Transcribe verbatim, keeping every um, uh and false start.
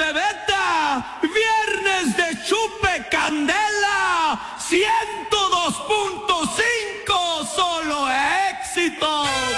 bebeta, viernes de chupe candela, ciento dos punto cinco, solo éxitos.